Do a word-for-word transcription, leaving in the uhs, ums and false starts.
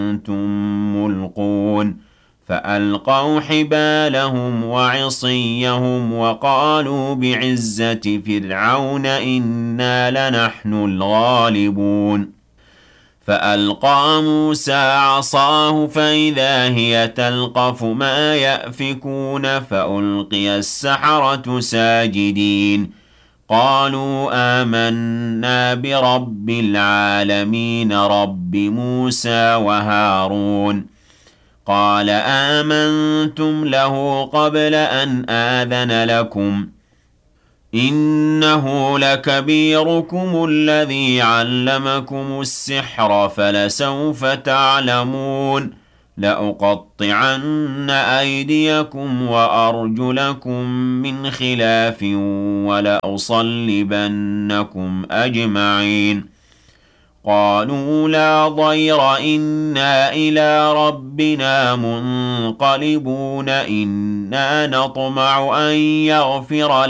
أنتم ملقون فألقوا حبالهم وعصيهم وقالوا بعزة فرعون إنا لنحن الغالبون فألقى موسى عصاه فإذا هي تلقف ما يأفكون فألقي السحرة ساجدين قالوا آمنا برب العالمين رب موسى وهارون قال آمنتم له قبل أن آذن لكم إنه لكبيركم الذي علمكم السحر فلسوف تعلمون لأقطعن أيديكم وأرجلكم من خلاف ولأصلبنكم أجمعين قالوا لا ضير إنا إلى ربنا منقلبون إنا نطمع أن يغفر